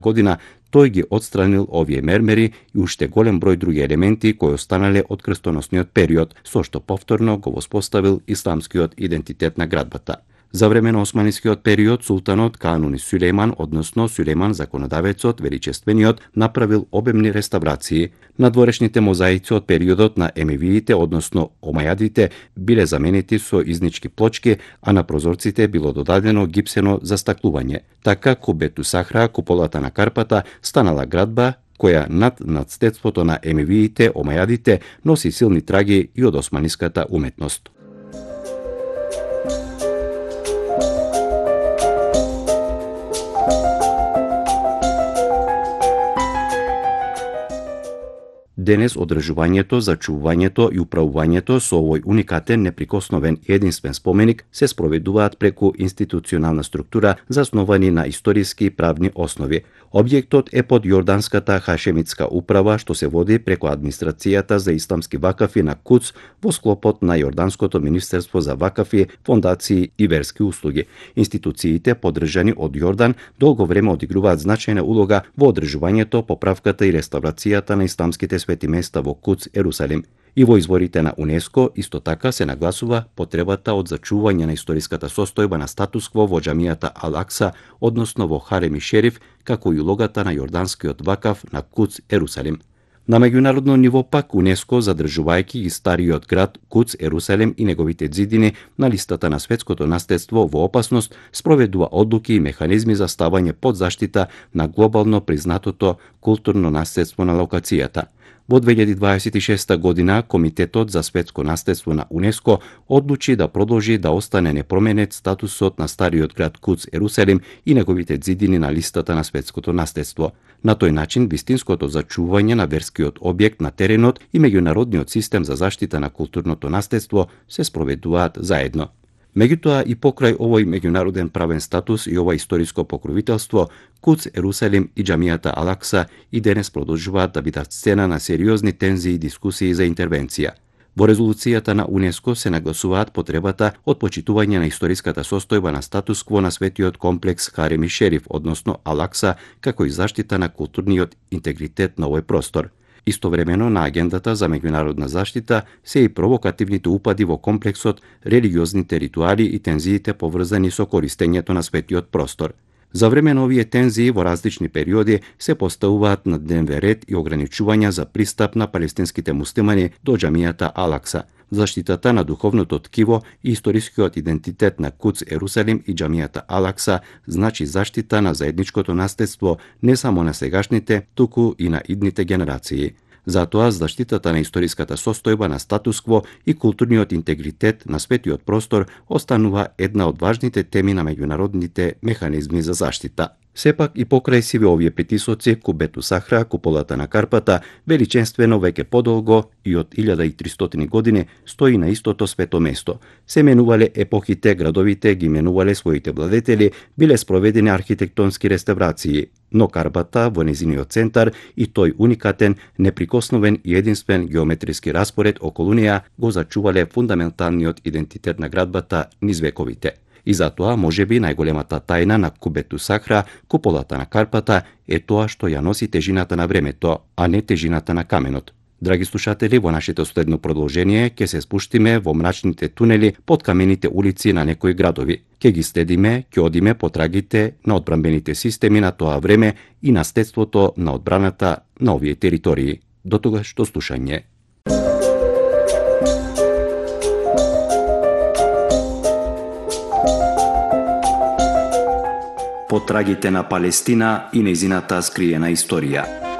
година тој ги отстранил овие мермери и уште голем број други елементи кои останале од крстоносниот период, со што повторно го воспоставил исламскиот идентитет на градбата. За време на османискиот период султанот Кануни Сулејман, односно Сулејман законодавецот, величествениот, направил обемни реставрации. Надворешните мозаици од периодот на емевиите, односно омајадите, биле заменети со изнички плочки, а на прозорците било додадено гипсено застаклување. Така Кубету Сахра, куполата на Карпата, станала градба која над надстедството на емевиите, омајадите, носи силни траги и од османиската уметност. Денес одржувањето, зачувувањето и управувањето со овој уникатен, неприкосновен и единствен споменик се спроведуваат преку институционална структура засновани на историски и правни основи. Објектот е под јорданската хашемитска управа што се води преку администрацијата за исламски вакафи на Куц во склопот на Јорданското министерство за вакафи, фондации и верски услуги. Институциите поддржани од Јордан долго време одигруваат значајна улога во одржувањето, поправката и реставрацијата на исламските свети места во Куц, Ерусалим. И во изворите на УНЕСКО исто така се нагласува потребата од зачување на историската состојба на статус-кво во џамијата Ал-Акса, односно во Харем и Шериф, како и улогата на јорданскиот вакаф на Куц, Ерусалим. На меѓународно ниво пак УНЕСКО, задржувајќи ги стариот град Куц, Ерусалим и неговите ѕидини на листата на светското наследство во опасност, спроведува одлуки и механизми за ставање под заштита на глобално признатото културно наследство на локацијата. Во 2026 година Комитетот за светско наследство на УНЕСКО одлучи да продолжи да остане непроменет статусот на стариот град Куц, Ерусалим и неговите ѕидини на листата на светското наследство. На тој начин, вистинското зачување на верскиот објект на теренот и меѓународниот систем за заштита на културното наследство се спроведуваат заедно. Меѓутоа и покрај овој меѓународен правен статус и ова историско покровителство, Куц, Ерусалим и џамијата Ал-Акса и денес продолжуваат да бидат сцена на сериозни тензии и дискусии за интервенција. Во резолуцијата на УНЕСКО се нагласуваат потребата од почитување на историската состојба на статус-кво на светиот комплекс Харем и Шериф, односно Ал-Акса, како и заштита на културниот интегритет на овој простор. Истовремено на агендата за меѓународна заштита се и провокативните упади во комплексот, религиозните ритуали и тензиите поврзани со користењето на светиот простор. За време на овие тензии во различни периоди се поставуваат на дневен ред и ограничувања за пристап на палестинските муслимани до џамијата Ал-Акса. Заштитата на духовното ткиво и историскиот идентитет на Куц, Ерусалим и џамијата Ал-Акса значи заштита на заедничкото наследство не само на сегашните, туку и на идните генерации. Затоа заштитата на историската состојба на статус-кво и културниот интегритет на светиот простор останува една од важните теми на меѓународните механизми за заштита. Сепак и покрај сиве овие петисоци, Кубету Сахра, куполата на Карпата, величествено веќе подолго и од 1300 години стои на истото свето место. Се менувале епохите, градовите ги менувале своите владетели, биле спроведени архитектонски реставрации, но Карпата во незиниот центар и тој уникатен, неприкосновен и единствен геометриски распоред околу неа го зачувале фундаменталниот идентитет на градбата низ вековите. И затоа, можеби, најголемата тајна на Кубету Сахра, куполата на Карпата, е тоа што ја носи тежината на времето, а не тежината на каменот. Драги слушатели, во нашето следно продолжение ќе се спуштиме во мрачните тунели под камените улици на некои градови. Ќе ги следиме, ќе одиме по трагите на одбранбените системи на тоа време и наследството на одбраната на овие територии. До тогаш, до слушање. По трагите на Палестина и нејзината скриена историја.